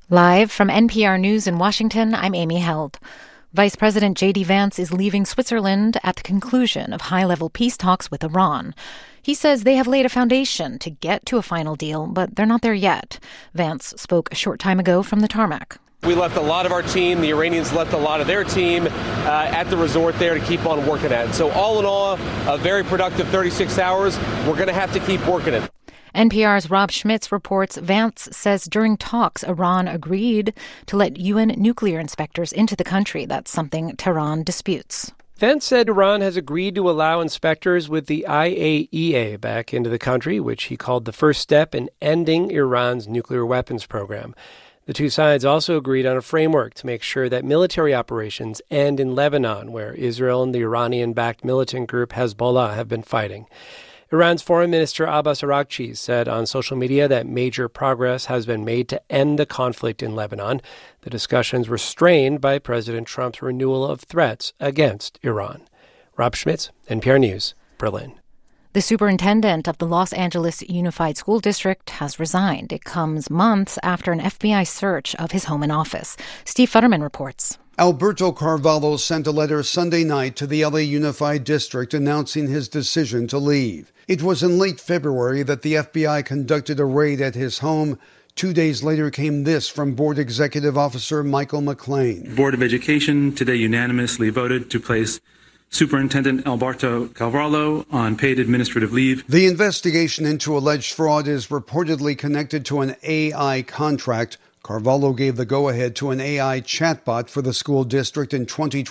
Live from NPR News in Washington, I'm Amy Held. Vice President J.D. Vance is leaving Switzerland at the conclusion of high-level peace talks with Iran. He says they have laid a foundation to get to a final deal, but they're not there yet. Vance spoke a short time ago from the tarmac. We left a lot of our team. The Iranians left a lot of their team at the resort there to keep on working at it. So all in all, a very productive 36 hours. We're going to have to keep working it. NPR's Rob Schmitz reports Vance says during talks, Iran agreed to let UN nuclear inspectors into the country. That's something Tehran disputes. Vance said Iran has agreed to allow inspectors with the IAEA back into the country, which he called the first step in ending Iran's nuclear weapons program. The two sides also agreed on a framework to make sure that military operations end in Lebanon, where Israel and the Iranian-backed militant group Hezbollah have been fighting. Iran's Foreign Minister Abbas Araghchi said on social media that major progress has been made to end the conflict in Lebanon. The discussions were strained by President Trump's renewal of threats against Iran. Rob Schmitz, NPR News, Berlin. The superintendent of the Los Angeles Unified School District has resigned. It comes months after an FBI search of his home and office. Steve Futterman reports. Alberto Carvalho sent a letter Sunday night to the LA Unified District announcing his decision to leave. It was in late February that the FBI conducted a raid at his home. 2 days later came this from Board Executive Officer Michael McLean. Board of Education today unanimously voted to place Superintendent Alberto Carvalho on paid administrative leave. The investigation into alleged fraud is reportedly connected to an AI contract. Carvalho gave the go-ahead to an AI chatbot for the school district in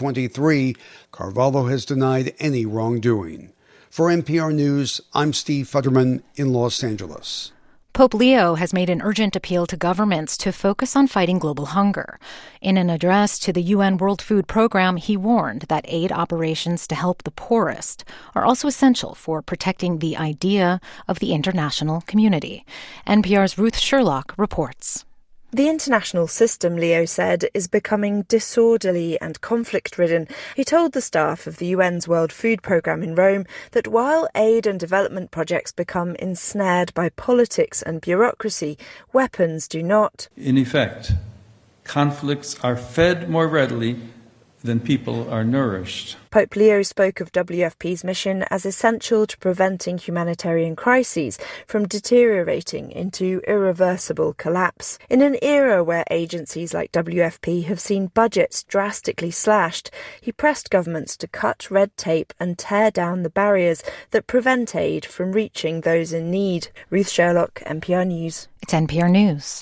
2023. Carvalho has denied any wrongdoing. For NPR News, I'm Steve Futterman in Los Angeles. Pope Leo has made an urgent appeal to governments to focus on fighting global hunger. In an address to the UN World Food Program, he warned that aid operations to help the poorest are also essential for protecting the idea of the international community. NPR's Ruth Sherlock reports. The international system, Leo said, is becoming disorderly and conflict-ridden. He told the staff of the UN's World Food Programme in Rome that while aid and development projects become ensnared by politics and bureaucracy, weapons do not. In effect, conflicts are fed more readily than people are nourished. Pope Leo spoke of WFP's mission as essential to preventing humanitarian crises from deteriorating into irreversible collapse. In an era where agencies like WFP have seen budgets drastically slashed, he pressed governments to cut red tape and tear down the barriers that prevent aid from reaching those in need. Ruth Sherlock, NPR News. It's NPR News.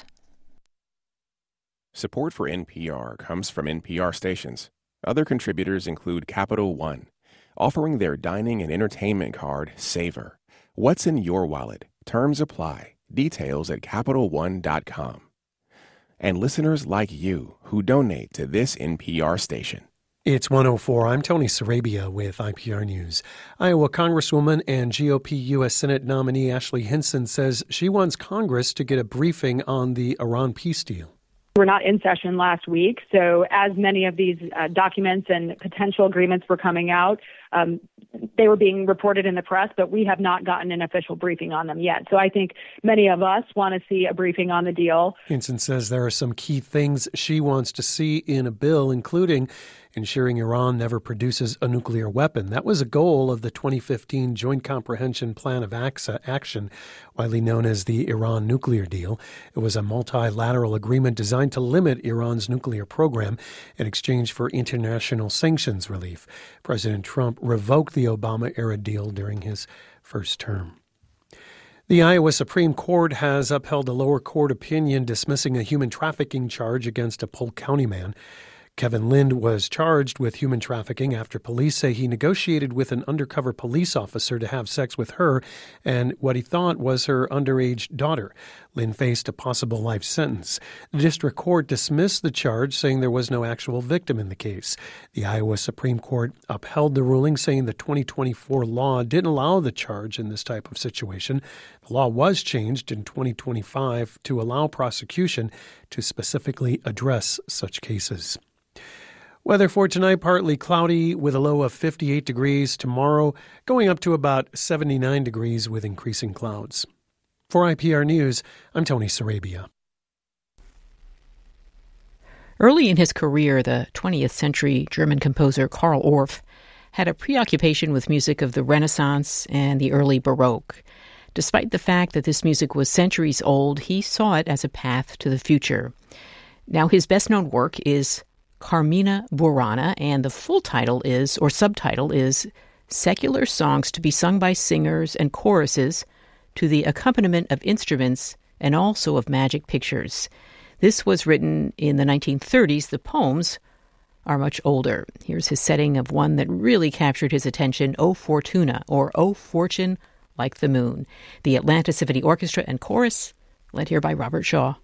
Support for NPR comes from NPR stations. Other contributors include Capital One, offering their dining and entertainment card, Savor. What's in your wallet? Terms apply. Details at CapitalOne.com. And listeners like you who donate to this NPR station. It's 1:04. I'm Tony Sarabia with IPR News. Iowa Congresswoman and GOP U.S. Senate nominee Ashley Hinson says she wants Congress to get a briefing on the Iran peace deal. We're not in session last week, so as many of these documents and potential agreements were coming out, they were being reported in the press, but we have not gotten an official briefing on them yet. So I think many of us want to see a briefing on the deal. Hinson says there are some key things she wants to see in a bill, including ensuring Iran never produces a nuclear weapon. That was a goal of the 2015 Joint Comprehension Plan of Action, widely known as the Iran nuclear deal. It was a multilateral agreement designed to limit Iran's nuclear program in exchange for international sanctions relief. President Trump revoked the Obama-era deal during his first term. The Iowa Supreme Court has upheld a lower court opinion dismissing a human trafficking charge against a Polk County man. Kevin Lind was charged with human trafficking after police say he negotiated with an undercover police officer to have sex with her and what he thought was her underage daughter. Lind faced a possible life sentence. The district court dismissed the charge, saying there was no actual victim in the case. The Iowa Supreme Court upheld the ruling, saying the 2024 law didn't allow the charge in this type of situation. The law was changed in 2025 to allow prosecution to specifically address such cases. Weather for tonight, partly cloudy with a low of 58 degrees. Tomorrow, going up to about 79 degrees with increasing clouds. For IPR News, I'm Tony Sarabia. Early in his career, the 20th century German composer Karl Orff had a preoccupation with music of the Renaissance and the early Baroque. Despite the fact that this music was centuries old, he saw it as a path to the future. Now, his best-known work is Carmina Burana, and the full title is, or subtitle is, Secular Songs to be Sung by Singers and Choruses to the Accompaniment of Instruments and also of Magic Pictures. This was written in the 1930s. The poems are much older. Here's his setting of one that really captured his attention, O Fortuna, or O Fortune Like the Moon. The Atlanta Symphony Orchestra and Chorus, led here by Robert Shaw.